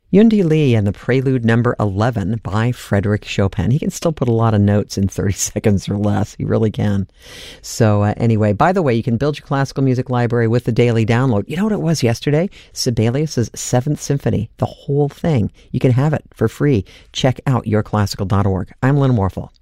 Yundi Lee and the Prelude number 11 by Frédéric Chopin. He can still put a lot of notes in 30 seconds or less. He really can. So anyway, by the way, you can build your classical music library with the daily download. You know what it was yesterday? Sibelius's 7th Symphony, the whole thing. You can have it for free. Check out yourclassical.org. I'm Lynn Warfel.